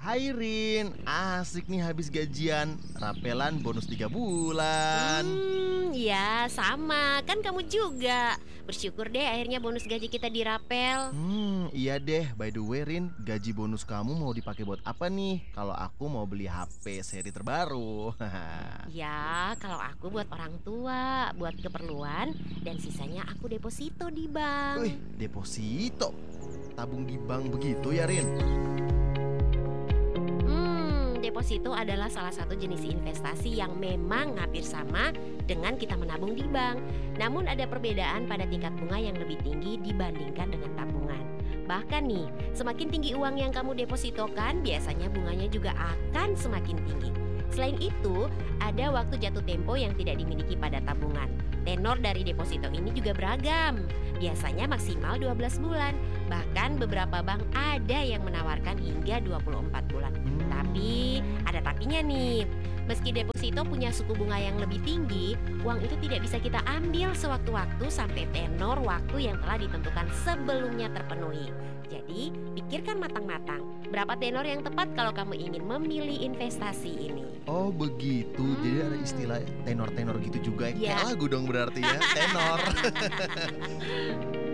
Hai Rin, asik nih habis gajian. Rapelan bonus 3 bulan. Ya sama, kan kamu juga. Bersyukur deh akhirnya bonus gaji kita dirapel. Iya deh. By the way Rin, gaji bonus kamu mau dipakai buat apa nih? Kalau aku mau beli HP seri terbaru. Ya, kalau aku buat orang tua, buat keperluan, dan sisanya aku deposito di Wih, bank. deposito. Tabung di bank begitu ya Rin? Deposito adalah salah satu jenis investasi yang memang hampir sama dengan kita menabung di bank. Namun ada perbedaan pada tingkat bunga yang lebih tinggi dibandingkan dengan tabungan. Bahkan nih, semakin tinggi uang yang kamu depositokan, biasanya bunganya juga akan semakin tinggi. Selain itu, ada waktu jatuh tempo yang tidak dimiliki pada tabungan. Tenor dari deposito ini juga beragam. Biasanya maksimal 12 bulan. Bahkan beberapa bank ada yang menawarkan hingga 24 bulan. Tapi ada tapinya nih. Meski deposito punya suku bunga yang lebih tinggi, uang itu tidak bisa kita ambil sewaktu-waktu sampai tenor waktu yang telah ditentukan sebelumnya terpenuhi. Jadi, pikirkan matang-matang. Berapa tenor yang tepat kalau kamu ingin memilih investasi ini? Oh begitu, jadi ada istilah tenor-tenor gitu juga. Ya. Kayak lagu dong berarti ya, tenor.